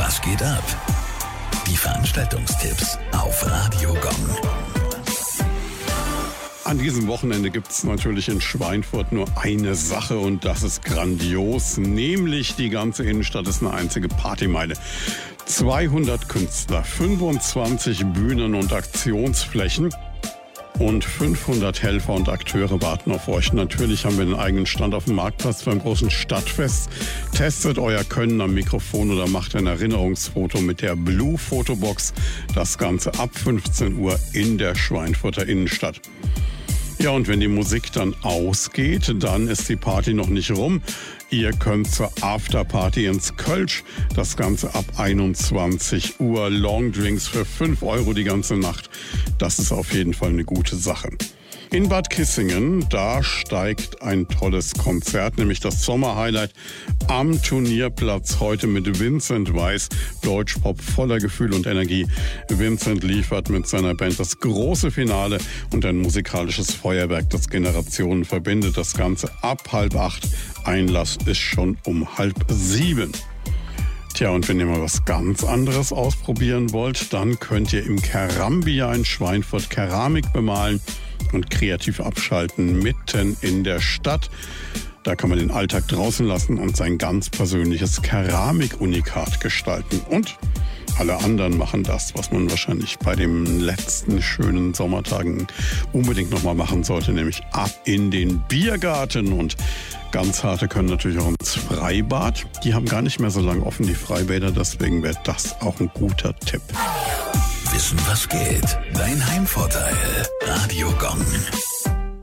Was geht ab? Die Veranstaltungstipps auf Radio Gong. An diesem Wochenende gibt es natürlich in Schweinfurt nur eine Sache und das ist grandios, nämlich die ganze Innenstadt ist eine einzige Partymeile. 200 Künstler, 25 Bühnen und Aktionsflächen und 500 Helfer und Akteure warten auf euch. Natürlich haben wir einen eigenen Stand auf dem Marktplatz beim großen Stadtfest. Testet euer Können am Mikrofon oder macht ein Erinnerungsfoto mit der Blue Fotobox. Das Ganze ab 15 Uhr in der Schweinfurter Innenstadt. Ja, und wenn die Musik dann ausgeht, dann ist die Party noch nicht rum. Ihr könnt zur Afterparty ins Kölsch. Das Ganze ab 21 Uhr. Longdrinks für 5 € die ganze Nacht. Das ist auf jeden Fall eine gute Sache. In Bad Kissingen, da steigt ein tolles Konzert, nämlich das Sommerhighlight am Turnierplatz heute mit Vincent Weiss. Deutschpop voller Gefühl und Energie. Vincent liefert mit seiner Band das große Finale und ein musikalisches Feuerwerk, das Generationen verbindet. Das Ganze ab 7:30. Einlass ist schon um 6:30. Tja, und wenn ihr mal was ganz anderes ausprobieren wollt, dann könnt ihr im Kerambia in Schweinfurt Keramik bemalen und kreativ abschalten mitten in der Stadt. Da kann man den Alltag draußen lassen und sein ganz persönliches Keramikunikat gestalten. Und alle anderen machen das, was man wahrscheinlich bei den letzten schönen Sommertagen unbedingt nochmal machen sollte, nämlich ab in den Biergarten. Und ganz harte können natürlich auch ins Freibad. Die haben gar nicht mehr so lange offen, die Freibäder, deswegen wäre das auch ein guter Tipp. Wissen, was geht? Dein Heimvorteil. Radio Gong.